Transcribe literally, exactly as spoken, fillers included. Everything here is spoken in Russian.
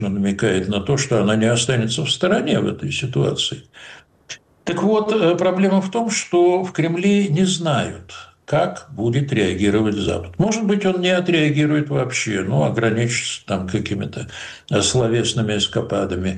намекает на то, что она не останется в стороне в этой ситуации. Так вот, э, проблема в том, что в Кремле не знают, как будет реагировать Запад. Может быть, он не отреагирует вообще, ну, ограничится там какими-то словесными эскападами.